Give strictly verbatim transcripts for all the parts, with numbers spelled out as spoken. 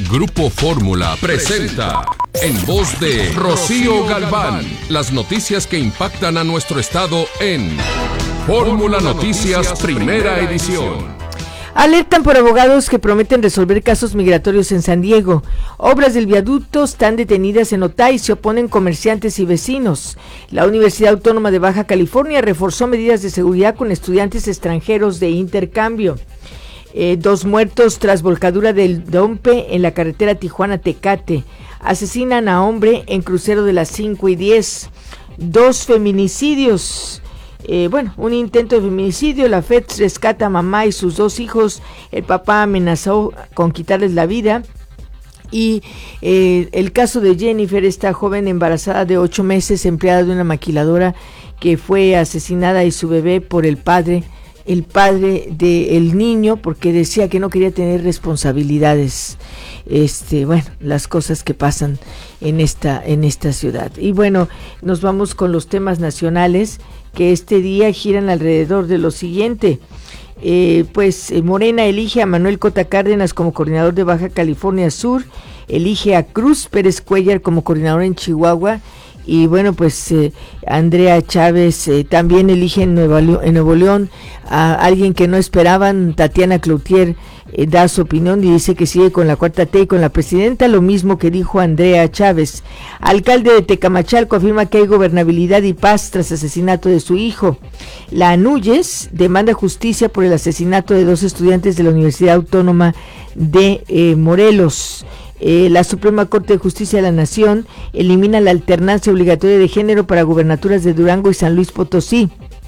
Grupo Fórmula presenta, en voz de Rocío Galván, las noticias que impactan a nuestro estado en Fórmula Noticias Primera Edición. Alertan por abogados que prometen resolver casos migratorios en San Diego. Obras del viaducto están detenidas en Otay, se oponen comerciantes y vecinos. La Universidad Autónoma de Baja California reforzó medidas de seguridad con estudiantes extranjeros de intercambio. Eh, dos muertos tras volcadura del Dompe en la carretera Tijuana-Tecate. Asesinan a hombre en crucero de las cinco y diez. Dos feminicidios. Eh, bueno, un intento de feminicidio. La F E D rescata a mamá y sus dos hijos. El papá amenazó con quitarles la vida. Y eh, el caso de Jennifer, esta joven embarazada de ocho meses, empleada de una maquiladora, que fue asesinada, y su bebé por el padre, el padre del niño, porque decía que no quería tener responsabilidades. Este, bueno, las cosas que pasan en esta, en esta ciudad. Y bueno, nos vamos con los temas nacionales, que este día giran alrededor de lo siguiente. Eh, pues eh, Morena elige a Manuel Cota Cárdenas como coordinador de Baja California Sur, elige a Cruz Pérez Cuellar como coordinador en Chihuahua, y bueno, pues eh, Andrea Chávez eh, también elige en, Nueva León, en Nuevo León a alguien que no esperaban. Tatiana Cloutier eh, da su opinión y dice que sigue con la cuarta T y con la presidenta, lo mismo que dijo Andrea Chávez. Alcalde de Tecamachalco afirma que hay gobernabilidad y paz tras asesinato de su hijo. La Núñez demanda justicia por el asesinato de dos estudiantes de la Universidad Autónoma de eh, Morelos. Eh, la Suprema Corte de Justicia de la Nación elimina la alternancia obligatoria de género para gubernaturas de Durango y San Luis Potosí.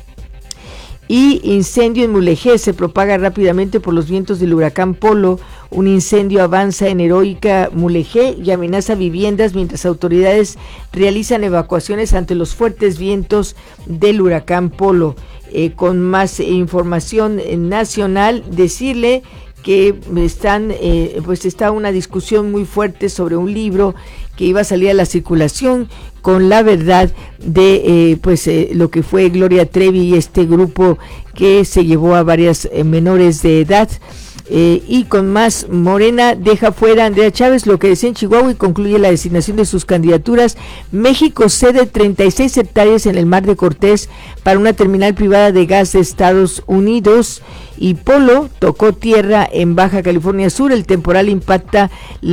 Y incendio en Mulegé se propaga rápidamente por los vientos del huracán Polo. Un incendio avanza en heroica Mulegé y amenaza viviendas mientras autoridades realizan evacuaciones ante los fuertes vientos del huracán Polo. Eh, con más eh, información eh, nacional, decirle que están, eh, pues está una discusión muy fuerte sobre un libro que iba a salir a la circulación con la verdad de eh, pues eh, lo que fue Gloria Trevi y este grupo que se llevó a varias eh, menores de edad. Eh, y con más, Morena deja fuera a Andrea Chávez, lo que decía en Chihuahua, y concluye la designación de sus candidaturas. México cede treinta y seis hectáreas en el Mar de Cortés para una terminal privada de gas de Estados Unidos. Y Polo tocó tierra en Baja California Sur. El temporal impacta la